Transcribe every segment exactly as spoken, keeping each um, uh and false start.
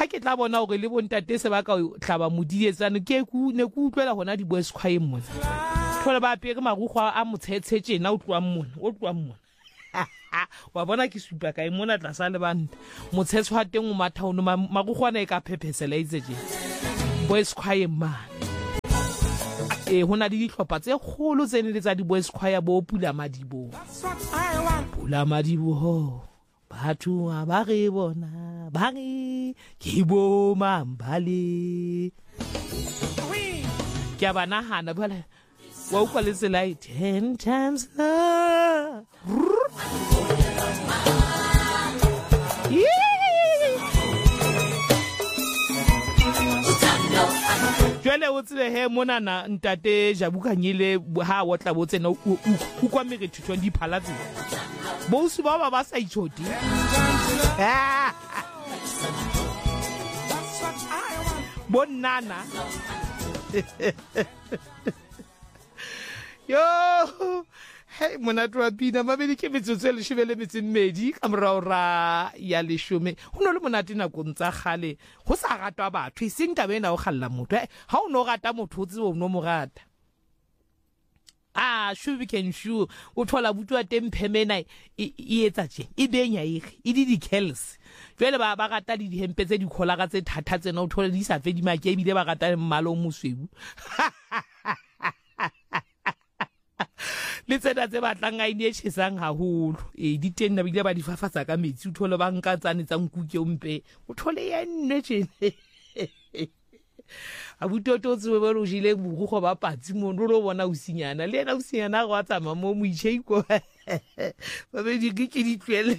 ha ke tla bona hore le bontate se ba ka hlaba modietsane ke ku ne ku utlwela hona di boys khoe mona thola ba apere marukgwa a motshetse tjena o tloang mona o tloang mona wa bona ke supa kae mona tlasa le banta motshetse wa teng o matha o no marukgwana e ka phephesela itse tje boys khoe man e hona di dihlopha tse kgolo tse ne le tsa di boys choir bo Pula Madibo Pula Madibo ho batho ba re bona ba re ke bo mambale ke a bana hana bala wa utlwa le tsela e ten times love jwale o tsile he mona na ntate Jabukanyile ha wa tla botsena o kwa mere thutong di phalatse bo su ba ba sa itshoti bonana yo hey mona twa pina mabedi ke metsotso le shebele metse mmedi ka moraora ya leshome ho no le monate na go ntsa gale go sa ratwa batho iseng tabe na o galla motho ha o no rata motho o tse o no mo rata ah sure we can sure o thola butwa temphemena e etsa tje e benya ege e di di kells jwele ba ba rata di hempe tse di khola ga tse thatha tsena o thola di sa fe di make ebile ba rata mmalo mosweu le tsena tse batlang a ine tshesang haholo e di teng na bile ba di fafatsa ka metsi o thole ba nka tsane tsa nkuke o mpe o thole ya nne tjene abutoto tse ba ro jile bugo ba patsi mo ro bona o sinyana le ena o sinyana go tsama mo mo itsheko ba be di ke di tlwele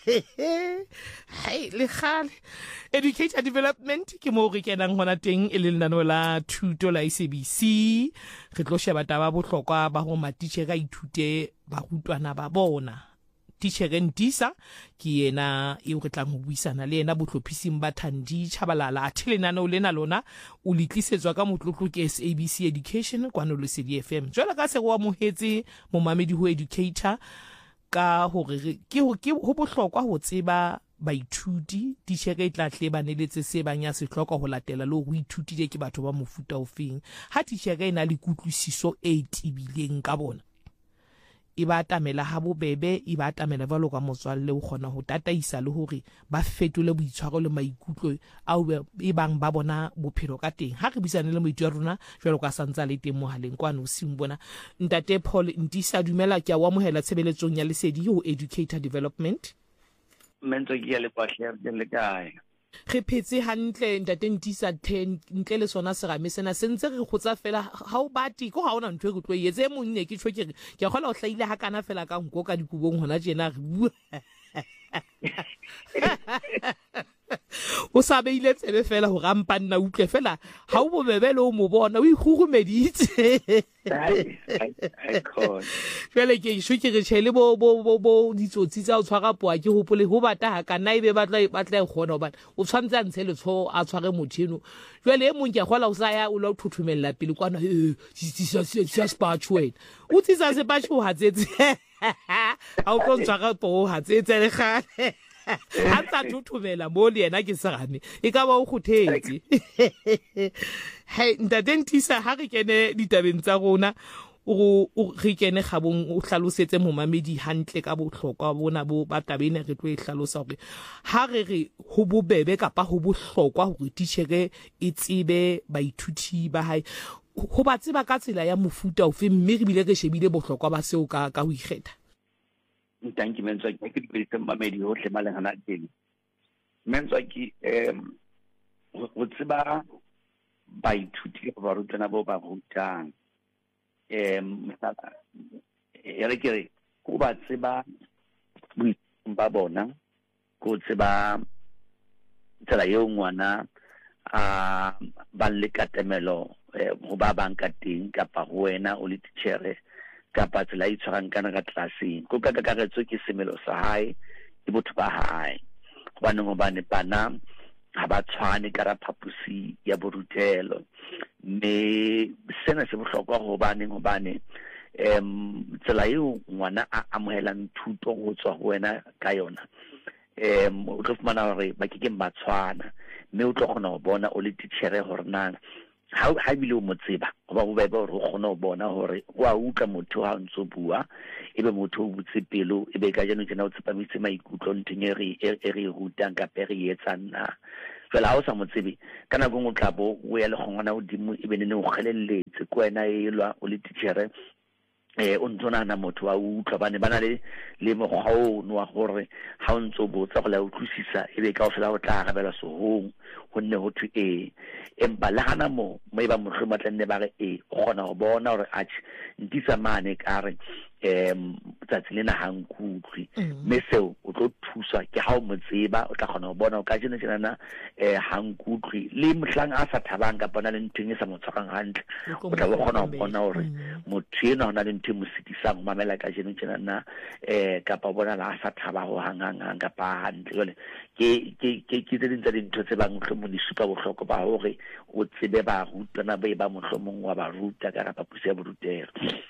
hai le khale educator development ke mo re kenang hona teng e le lenano la thuto la I C B C re tlo sheba taba bohlokwa ba ho matitse ga ithute ba rutwana ba bona teacher Ntisa ke yena e re tlang ho buisana le yena bohlophising ba Thandi Chabalala a thelenana o lena lona o litlisetswa ka motlotlo ke S A B C Education kwana le C D F M jwale ka se go amohetse mo mamedi ho educator ka hore ke ho ke ho bohlokwa ho tseba baithuti teacher e tla tle ba neletse se banya se hloka ho latela le ho ithutile ke batho ba mofuta ofeng ha teacher e na le kutlwisiso e tibileng ka bona e ba tamela ha bobebe e ba tamela valo ka motswalle o gona ho tataisa le hore ba fetole boitshwaro le maikutlo a e bang ba bona bophelo ka teng ha re bisane le moitwa rona jwalo ka santsa le teng mohaleng kwana o simbona ntate Paul Ntisa dumela ke a wa mohela tshebeletsong ya lesedi ho educator development mentso ke ya le pahle le kae re phetse hantle ntate Ntisa ten ntle le sona serame sena sentse re khotsa fela ha o bati ko ha ona ntwe go tlo yetse monne ke tshwe ke ke gola o hlaile ha kana fela ka nko ka dikubong hona jena re bua o sabeile tsebe fela ho rampa nna utle fela ha o bobebele o mo bona o igurumeditse I call fela ke shwe ke re tshele bo bo bo ditsotsi tsa o tshwara poa ke hopole ho bata ha kana ibe batla batla e gona hobane o tshwantse a ntshe le tsho a tshware mothino jwale e mong ke gola o sa ya o lo thuthumella pele kwana eh sisa sisa spatchway o tsisa se patchu ha tsetse ha o tlo tshwara po ha tsetse le gale ha tsa thuthumela mo le yena ke serame e ka ba o khuthetse hey ntate Ntisa ha re kene ditabeng tsa rona o re kene gabong o hlalosetse momamedi hantle ka bohlokwa bona bo ba tabene re tlo e hlalosa hore ha re re ho bobebe kapa ho bohlokwa hore teacher e tsebe baithuti ba hae ho ba tseba ka tsela ya mofuta ofe mme re bile re shebile bohlokwa ba seo ka ka ho ikgetha thank you mentso ke ke di mamedi ho hle maleng hana teng mentso ke em ho tseba baithuti ba rutana bo ba rutang em ere ke go ba tseba ba bona go tseba tsela yo ngwana a ba le katemelo go ba banka teng kapa go wena o le teacher kapa tsela e tshwarang kana ka tlaseng go ka kakaretso ke semelo sa hae ke botho ba hae gobane gobane bana ha ba tshwane ka ra phapusi ya borutelo mme sena se bohlokwa gobane gobane em tsela eo ngwana a amohelang thuto go tswa go wena ka yona em o tlo fumana hore ba ke ke ba tshwana mme o tlo kgona go bona o le titšhere gore na ha ha bile o mo tseba go ba bobebe gore o kgona go bona gore o a utlwa motho ha ntse o bua ebe motho o butse pelo ebe ka jeno tsena o tsepamitse maikutlo ntheng e re e re rutang ka pe re etsang na fela ha o sa mo tsebe kana go ngotla bo o ya le gongwana o dimo ebe ne o kgelelletse ko wena e lwa o le titšhere eh o ntona na motho wa utlwa bane bana le le mogao no wa gore ha o ntse o botsa go la utlwisisa ebe ka o fela o tla gabela sohong go nne ho thu e empa la hana mo mo e ba mohloma tlanne ba re e o gona go bona gore a ntisa mane ka re em tsatsi lena ha nkutlwi mme seo o tlo thusa ke ha o mo tseba o tla kgona go bona o ka jena jena eh ha nkutlwi le mohlang a sa thabang ka bona le ntheng e sa mo tshwarang hantle o tla kgona go bona gore motho ena ona le ntho mo sitisang mamela ka jena jena eh ka pa bona la sa thaba go hangang ka pa hantle jole ke ke ke ke tse tse dintho tse bang mo di supa bohloko ba hore o tsebe ba rutana ba ba mohlomong wa ba ruta ka rapa pusi ya borutero.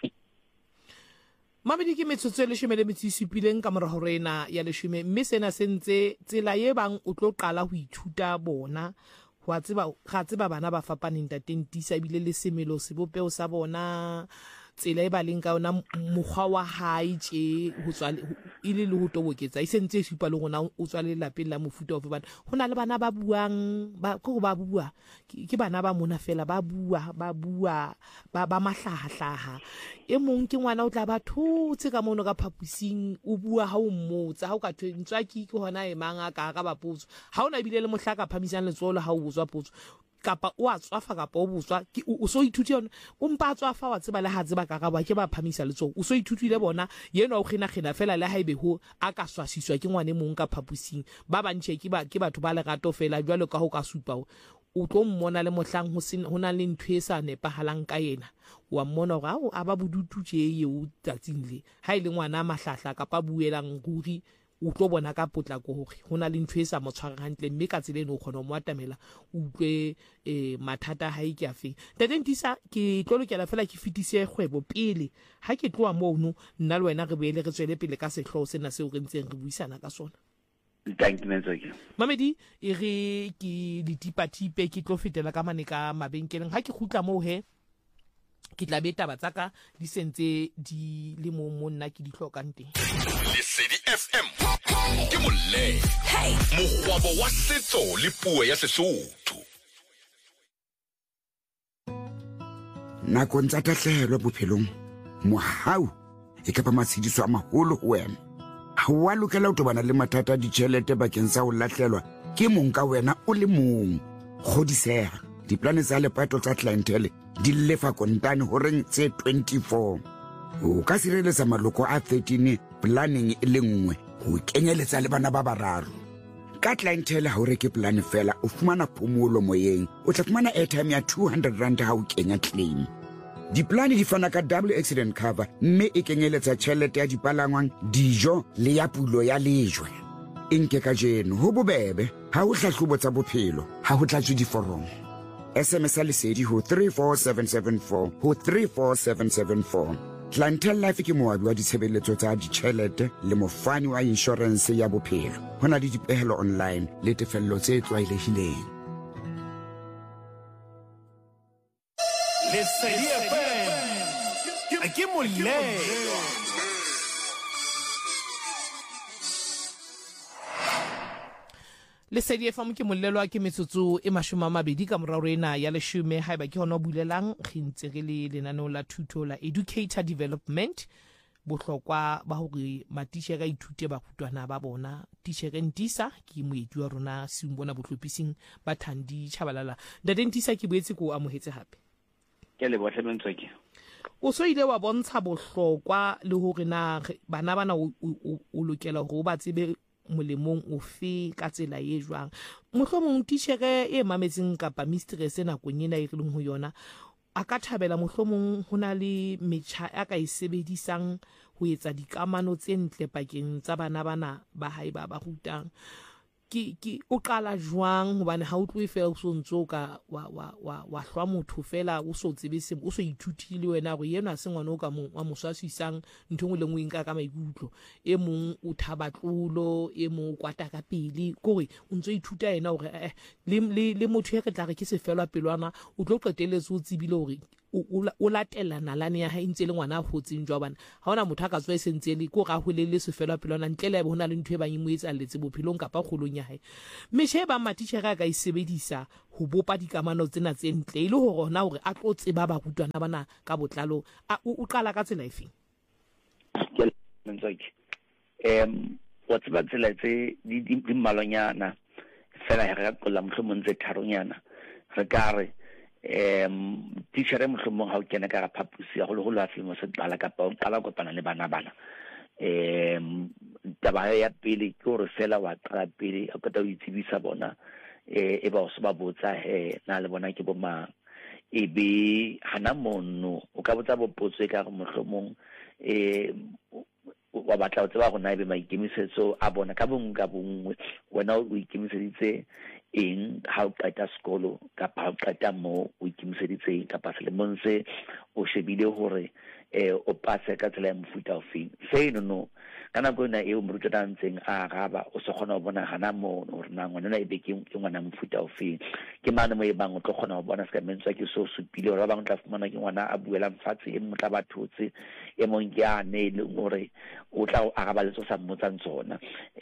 Mabedi ke metsotso le shome le metsi supileng ka mora horena ya leshome mme sena sentse tsela ye bang o tlo qala ho ithuta bona wa tseba ga tseba bana ba fapaneng tateng tisa bile le semelo sebopeo sa bona tsela e ba leng ka ona mokgwa wa hae tje ho tswa ile le ho toboketsa e sentse e supa le gona o tswa le lapeng la mofuta ofe bana hona le bana ba buang ba go ba bua ke bana ba mona fela ba bua ba bua ba ba mahlahahlaha e mong ke ngwana o tla ba thotse ka mono ka phapusing o bua ha o mmotsa ha o ka thwentswa ke ke hona e manga ka ka ba potso ha ona bile le mohlaka phamisang letsolo ha o botswa potso kapa o a tswafa kapa o botswa o so ithuti yona o mpa tswafa wa tseba le ha tseba ka ga ba ke ba phamisa letso o so ithutile bona yena o khina khina fela le haibe ho a ka swasiswa ke ngwane mong ka phapusing ba bantse ke ba ke batho ba le gato fela jwalo ka ho ka supa o tlo mmona le mohlang ho sena hona le ntwe sa nepahalang ka yena wa mmona gore a ba bodutu tje ye o tsatsing le ha ile ngwana mahlahla kapa buelang ruri o tlo bona ka potlako hore hona le ntwe sa motshwara hantle mme ka tsele no khona mo atamela o utlwe eh mathata ha e ke afe tatentisa ke tlo lokela fela ke fitise kgwebo pele ha ke tloa mo no nna le wena re boele re tswele pele ka sehlo sena se o re ntseng re buisana ka sona. Thank you Metsaki. Mamedi e re ke ditipatipe ke tlo fetela ka mane ka mabenkeleng ha ke khutla mo he ke tla beta ba tsaka di sentse di le mo monna ke di hlokang teng. Lesedi F M ke molle mogwabo wa setso le puo ya Sesotho. Nakong tsa tahlehelo bophelong mohau e ka ba matshidiso a maholo ho wena ha wa lokela ho tobana le mathata a ditjhelete bakeng sa ho lahlelwa ke mong ka wena o le mong kgodiseha diplane tsa lepato tsa clientele di lefa kontane ho reng tse twenty-four o ka sireletsa maloko a thirteen planning e le nngwe ho kenyeletsa le bana ba bararo ka clientele ha o reke plan fela o fumana phomolo moyeng o tla fumana airtime ya two hundred rand ha o kenya claim diplane di fana ka double accident cover mme e kenyeletsa tjhelete ya dipalangwang dijo le ya pulo ya lejwe enke ka jeno ho bobebe ha o hlahlobo tsa bophelo ha ho tlatswe diforomo S M S lesedi ho three four seven seven four ho three four seven seven four. Clientele Life ke moabi wa ditshebeletso tsa ditjhelete le mofani wa insurance ya bophelo. Hona le dipehelo online le tefello tse tlwaelehileng. Lesedi F M ke molle. Lesedi F M ke mollelwa ke metsotso e mashome a mabedi ka morao rena ya leshome ha eba ke hona bulelang re ntse re le lenaneo la thuto la educator development bohlokwa ba hore matishe ga ithute ba kutwana ba bona tishere ntisa ke moedi wa rona simbona bohlopising ba Thandi Chabalala dadentisa ke boetse ko amohetse hape ke le bohle Metsaki o so ile wa bontsha bohlokwa le hore na bana bana o lokela hore ba tsebe molemong ofe ka tsela e jwang mohlomong tishere e mametseng kapa mistress ena konyena e releng ho yona a ka thabela mohlomong hona le metjha a ka e sebedisang ho etsa dikamano tse ntle pakeng tsa bana bana ba hae ba ba rutang ke ke o qala jwang hobane ha o tloe fela o so ntso ka wa wa wa wa hlwa motho fela o so tsebe se o so ithutile wena go yena se ngwana o ka mo wa moswasisang ntho le ngwe nka ka maikutlo e mong o thabatlulo e mo kwata ka pele gore o ntso ithuta yena gore eh le le motho ya ke tla re ke se felwa pelwana o tlo qeteletse o tsibile gore o latela nalane ya ha intse le ngwana a hotseng jwa bana ha ona motho a ka tswa e sentse le ko ga holele se felwa pelwana ntle le bona le ntwe ba nyimoetsa letse bophelong kapa kgolong ya hae meshe ba matitjhere ka isebedisa ho bopa dikamano tsena tse ntle ile ho rona hore a tlo tseba ba rutwana bana ka botlalo o qala ka tsela efeng ke mentsoki em wa tseba tsela tse di di mmalonyana fela ha re qolla mohlomong tse tharonyana re ka re em teacher mohlomong ha o kena ka phapusi ya go le go la selemo se qala ka pa o qala kopana le bana bana em taba ya pele ke gore fela wa qala pele o ka ta o itsibisa bona e ba o se ba botsa he na le bona ke bo mang e be hana mono o ka botsa bopotso e ka go mohlomong e wa batla o tseba go na e be maikemisetso a bona ka bongwe ka bongwe wena o ikemiseditse eng ha o qeta sekolo kapa o qeta mo o ikemiseditse kapa selemong se o shebile hore eh o pase ka tsela ya mofuta ofeng se no no kana go na e o morutwana ntseng a gaba o se gona go bona hana mo hore na ngwana e be ke ngwana mofuta ofeng ke mane mo e bang o tlo gona go bona se ka mentsa ke so supile hore ba bang tla fumana ke ngwana a buela mfatse e motla bathotse e mong ke a ne le gore o tla o agaba le tso sa mmotsang tsona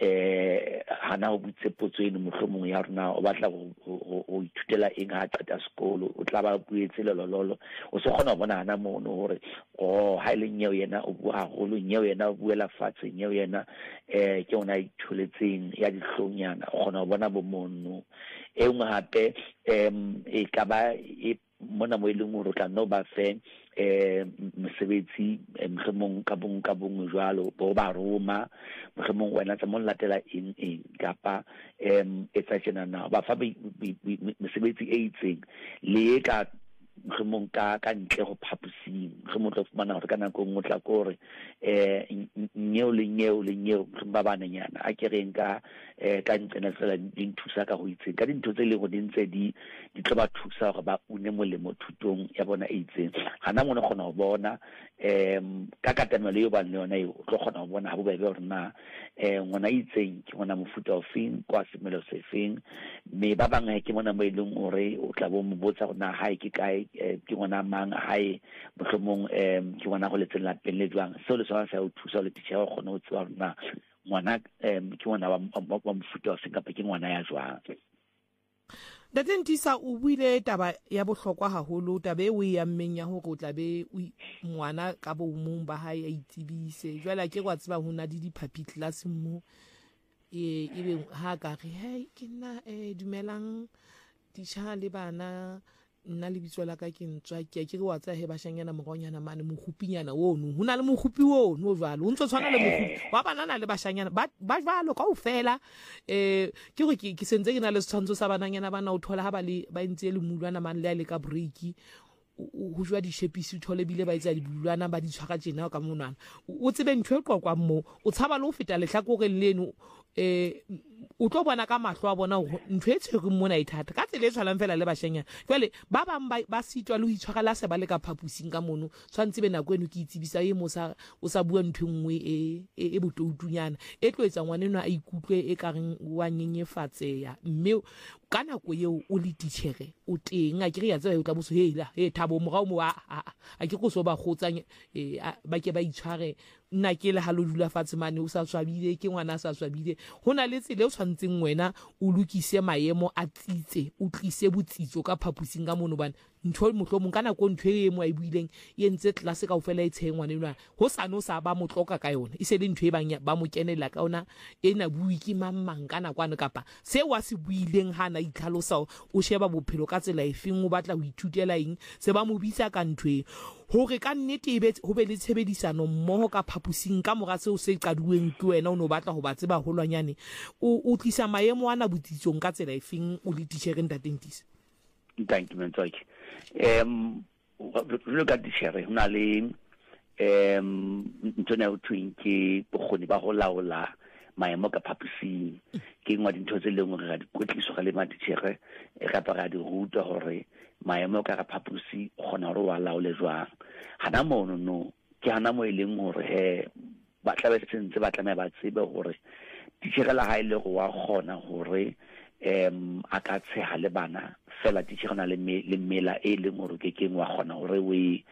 eh hana o butse potso eno mohlomong ya rona o batla go ithutela eng ha qeta sekolo o tla ba buetse lololo o se gona go bona hana mo hore o ha ile nyeo yena o bua haholo nyeo yena o buela fatse nyeo yena eh ke ona ithuletseng ya dihlonyana o gona go bona bo mono e nngwe hape em e ka ba e mona mo ile ngoro tla no ba fe eh mosebetsi mohlomong ka bong ka bong jwalo bo ba Roma mohlomong wena tsa mo latela eng eng kapa em e tsa tsena na ba fa mosebetsi e itseng le ka mohlomong ka ka ntle go phapusing ge motho fumana gore kana go motla gore eh nyeo le nyeo le nyeo ba bananyana a ke reng ka eh ka ntsena fela di thusa ka go itse ka dintho tse le go dintse di di tlo ba thusa gore ba une molemo thutong ya bona e itseng gana mona gona go bona em ka katamelo yo ba le yona e o tlo gona go bona ha bobebe gore na eh ngwana itseng ke ngwana mofuta ofeng kwa semelo se feng me ba bang ke mona mo ileng ore o tla bo mo botsa gore na ha ke kae ke ngwana mang hae mohlomong em ke ngwana go letseng la pele jwang so le sona sa o thusa le tshego go no tswa rona ngwana em ke ngwana wa mofuta wa senka ke ngwana ya jwang Datentisa o buile taba ya bohlokwa haholo tabe o ya mmeng ya hore o tla be ngwana ka bo mong ba hae a itsebise jwale ke kwa tseba hona di diphapi class mo e ebe ha ka re hey ke nna e dumelang tisha le bana nna le bitso la ka ke ntswa ke ke wa tsa he ba shanyana mogonyana mane mohupinyana wono hona le mohupi wono o jwalo o ntse tshwana le mohupi wa banana le ba shanyana ba ba jwalo ka o fela eh ke go ke sentse ke na le setshwantsho sa bananyana bana o thola ha ba le ba ntse le mulwana man le a le ka breaki o jwa di shepisi thole bile ba itsa di bulwana ba di tshwaka tsena ka monwana o tsebe ntwe kwa mo o tshaba le o feta lehlakore leno eh o tlo bona ka mahlo a bona ntwe tshego mona ithata ka tsele tshwalang fela le bashenya jwale ba bang ba sitwa le ho itshwagala se ba le ka phapusing ka mono tshwantse be nako eno ke itsibisa e mo sa o sa bua ntwe nngwe e e botoutunyana e tlo etsa ngwane no a ikutlwe e ka reng wa nyenyefatseya mme ka nako eo o le titjhere o teng a ke re ya tseba o tla boso hela he thabo morao mo a a ke go so ba gotsang e ba ke ba itshware nna ke le halo dula fatshe mane o sa swabile ke ngwana sa swabile hona le tsele o tshwantseng wena o lokise maemo a tsitse o tlise botsitso ka phapusing ka mono bana ntho mohlomong kana go ntho e mo a ibuileng e ntse class ka ofela e tsheng ngwana lwana ho sano sa ba motloka ka yona e se le ntho e bang ba mo kenela ka ona e na bui ke mamang kana kwana kapa se wa se buileng hana itlhalosa o sheba bophelo ka tsela e feng o batla ho ithutela eng se ba mo bitsa ka ntwe hore ka nnete ebe ho be le tshebedisano mmoho ka phapusing ka mora seo se qaduweng ke wena o no batla ho ba tseba holwanyane o o tlisa maemo ana botsitsong ka tsela e feng o le titjhere ntatentisa thank you Mentsoki em re ka titjhere hona le em ntona o twinki bogoni ba go laola maemo ka phaposing ke ngwa dintho tse leng gore ga di kwetliso ga le matitšhere e gape ga di rutwa gore maemo ka ga phaposi o kgona gore wa laole jwang gana mono no ke hana mo e leng gore he ba tla be sentse ba tlamaya ba tsebe gore titšhere la ha e le go wa kgona gore em a ka tsheha le bana fela titšhere na le mela e leng gore ke keng wa kgona gore we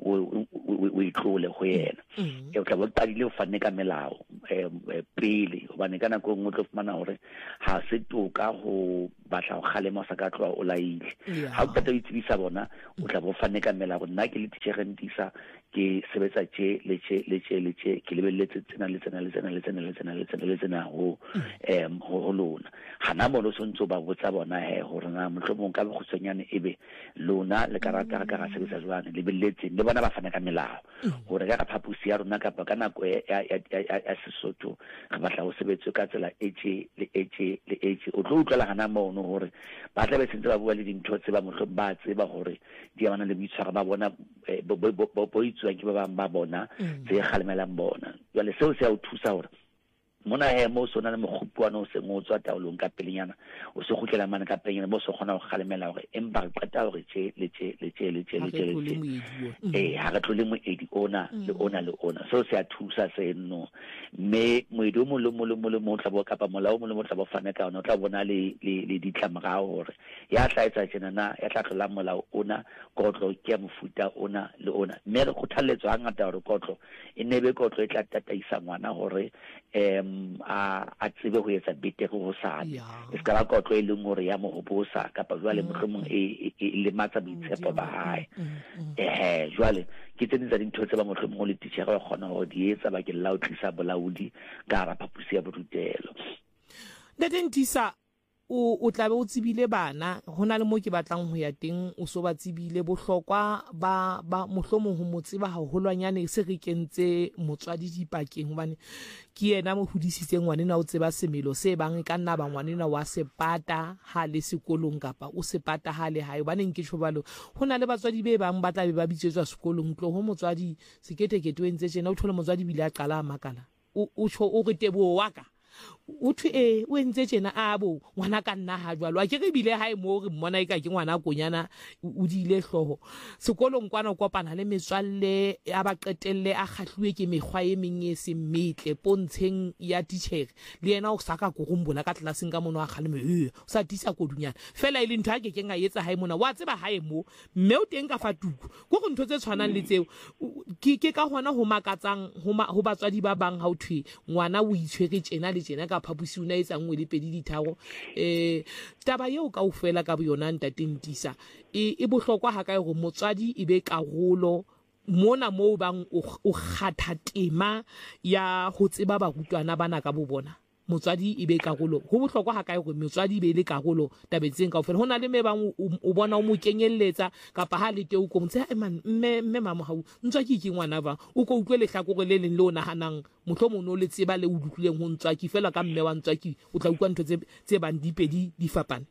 o itlole go yena e o tla bo tadile o fanne ka melao pele hobane kana go ngwe tlo fumana gore ha se toka go batla go kgalema sa ka tloa o laile ha o tata o itsebisa bona o tla bo fanne ka melao nna ke le titšhere ntisa ke sebetsa tše le tše le tše le tše ke lebeletse tsena le tsena le tsena le tsena le tsena le tsena le tsena go em go lona hana bona so ntse ba botsa bona he gore na mohlomong ka go tsenyane ebe lona le karata ka ga sebetsa jwana lebeletse le bona ba fana ka melao gore ka phapusi ya rona ka ka nako ya ya Sesotho re batla go sebetsa ka tsela e tše le e tše le e tše o tlo utlwela hana mono gore ba tla be sentse ba bua le dintho tse ba mohlomong ba tseba gore di amana le boitshwaro ba bona bo tswa ke ba bang ba bona tse galemelang bona jwale seo se a o thusa gore mona he mo sona le mogopwana o se mo tswa taolong ka pelenyana o se gutlela mane ka pelenyana bo se gona go galemela gore empa re qeta gore tše le tše le tše le tše le tše le tše eh ha re tlole moedi ona le ona le ona seo se a thusa se no mme moedi mo le mo le mo le mo tla bo ka pa molao mo le mo tla bo fana ka ona o tla bona le le ditlamorao gore ya tlaetsa tsena na ya tla tlola molao ona kotlo ke mofuta ona le ona mme re kgothaletswa ngata gore kotlo e nebe kotlo e tla tataisa ngwana gore em a a tsebe go etsa betere go sa e ska ba kotlo e leng gore ya mo hoposa kapa jwale mohlomong e le matsa boitshepo ba hae eh jwale ke tsene tsa dintho tse ba mohlomong le titšhere ba kgona go di etsa ba ke la o tlisa bolaodi ka ra phapusi ya borutelo Ntisa o o tla be o tsebile bana hona le mo ke batlang ho ya teng o so ba tsebile bohlokwa ba ba mohlomong ho motseba ha holwanyane se re kentse motswadi dipakeng hobane ke yena mo hodisitseng ngwanena o tseba semelo se bang ka nna ba ngwanena wa sepata ha le sekolong kapa o sepata ha le hae bane nke tshobalo hona le batswadi be bang ba tla be ba bitsetswa sekolong tlo ho motswadi seketekete o entse tsena o thole motswadi bile a qala makala o o tsho o re tebo wa ka o thwe e o entse tsena a bo ngwana ka nna ha jwalo a ke re bile hae mo re mmona eka ke ngwana konyana o dile hloho sekolong kwana o kopana le metswalle ya ba qetelle a kgahlwe ke mekgwa e menge se metle pontsheng ya titšhere le yena o saka go gombola ka tlaseng ka mono a kgaleme e o sa tisa kodunyana fela ile ntho a ke ke nga etsa hae mona wa tseba hae mo mme o teng ka fatuku go go ntho tse tshwanang le tseo ke ke ka hona ho makatsang ho batswadi ba bang ha o thwe ngwana o itshwere tsena le tsena ka phapusi una etsa ngwe le pedi dithago eh taba yeo ka ofela ka boyona Ntisa e e bohlokwa ha kae go motswadi e be karolo mona mo bang o kgatha tema ya ho tseba ba rutwana bana ka bo bona motswadi e be karolo ho bohlokwa ha kae go motswadi e be le karolo tabetseng ka ofela hona le me bang o bona o mo kenyelletsa kapa ha le teo ko ntse mme mme mama ha ntswa ke ke ngwana ba o ko utlwe le hlakore le leng le o nahanang mohlomong no le tseba le udutlileng ho ntswa ke fela ka mme wa ntswa ke o tla utlwa ntho tse tse bang dipedi di fapana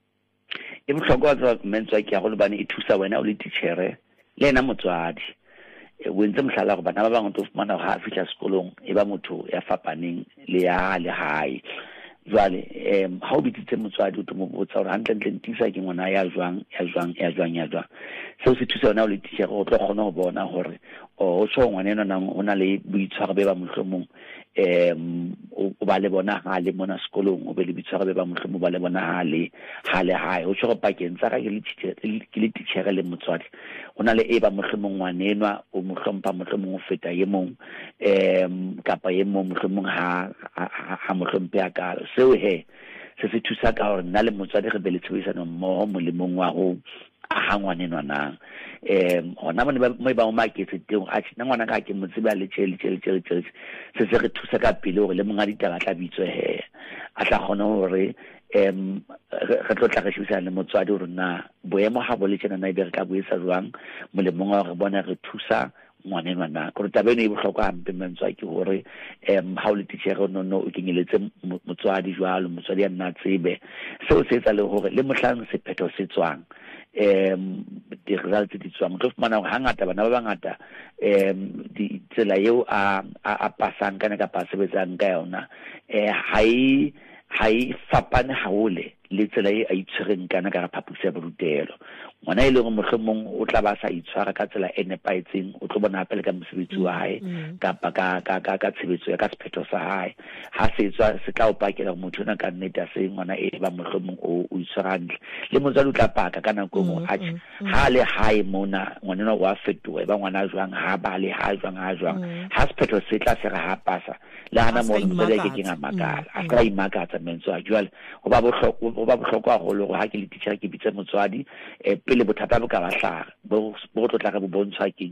e bohlokwa tsa mentswa ke ya go le bane e thusa wena o le titšhere le ena motswadi o ntse mohlala go bana ba bang o tlo fumana go ha fihla sekolong e ba motho ya fapaneng le ya le hae jwale em ha o bitsitse motswadi o tmo botsa gore hantle ntle Ntisa ke ngwana ya jwang ya jwang ya jwang ya jwang seo se thusa wena o le titšhere o tlo kgona go bona gore o tsho ngwanena nang o na le boitshwaro be ba mohlomong em o ba le bona ha le mona sekolong o be le bitshwaro be ba mohlomong ba le bona ha le ha le hae o tsho pakeng tsa ga ke le titšhere ke le titšhere le motswadi ona le e ba mohlomong ngwanenwa o mohlompa mohlomong o feta ye mong em kapa ye mong mohlomong ha ha mohlompe ya ka seo he se se thusa ka gore nna le motswadi re be le tshebedisano mmoho molemong wa go ha ngwanenwa nang em hona mo ba mo maketse teng a tsena ngwana ka ke motsebe a le tshele tshele tshele tshele se se re thusa ka pele gore le monga ditaba tla bitswe he a tla gona gore em re tlo tla re shisa le motswadi gore na boemo ha bo le tsena na e be re ka boetsa jwang molemong wa re bona re thusa ngwanenwa na gore tabene e bohlokwa hampe mentswa ke gore em ha o le titšhere no no o kenyeletse motswadi jwalo motswadi ya nna tsebe seo se etsa le gore le mohlang sephetho se tswang em di-results di tswang tlo fumana hore hangata bana ba bangata um tsela eo a a pasang kana ka pa sebetsang ka yona eh hai hai fapane hahole le tsela e a itshwereng kana ka phapusi ya borutelo ngwana ile go mohlomong o tla ba sa itshwara ka tsela e nepaetseng o tlo bona pele ka mosebetsi wa hae ka ka ka ka ka tshebetso ya ka sephetho sa hae ha se tswa se tla o pakela motho na ka nnete a se ngwana e ba mohlomong o o itshwarang le motswadi o tla paka kana go mo a ha le hae mona ngwana wa fetoe ba ngwana jwang ha ba le ha jwang ha jwang ha sephetho se tla se ra ha pasa le hana mo motswadi ke kinga makala a ka imakatsa mentso a jwale go ba bohloko go ba bohloko a go le go ha ke le teacher ke bitse motswadi e pele bothata bo ka ba hlaga bo bo tlo tla ka bo bontshwa ke